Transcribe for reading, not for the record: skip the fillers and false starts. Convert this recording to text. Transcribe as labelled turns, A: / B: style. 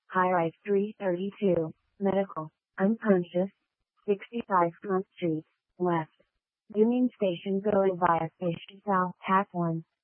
A: High Rise 332, Medical, unconscious, 65 Front Street, West. Union Station going via Station South, Half 1.